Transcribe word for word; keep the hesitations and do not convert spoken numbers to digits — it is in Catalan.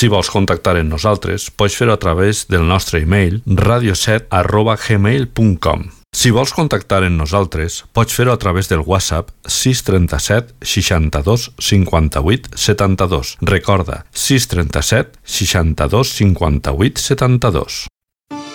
Si vols contactar amb nosaltres, pots fer-ho a través del nostre e-mail radio set arroba gmail punt com. Si vols contactar amb nosaltres, pots fer-ho a través del WhatsApp sis tres set seixanta-dos cinquanta-vuit setanta-dos. Recorda, sis tres set seixanta-dos cinquanta-vuit setanta-dos.